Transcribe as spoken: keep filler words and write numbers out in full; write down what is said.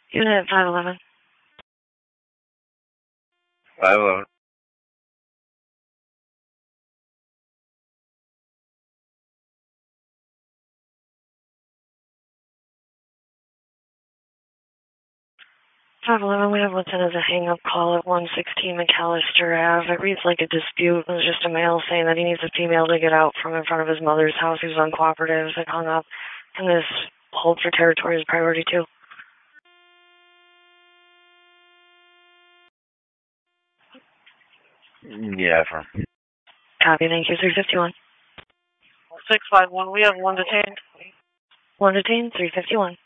Unit five eleven. five eleven. five eleven, we have what's in as a hang-up call at one sixteen McAllister Ave. It reads like a dispute. It was just a male saying that he needs a female to get out from in front of his mother's house. He was uncooperative and hung up. And this hold for territory is priority two. Yeah, firm. Copy, thank you. three fifty-one. six five one, we have one detained. One detained, three fifty-one.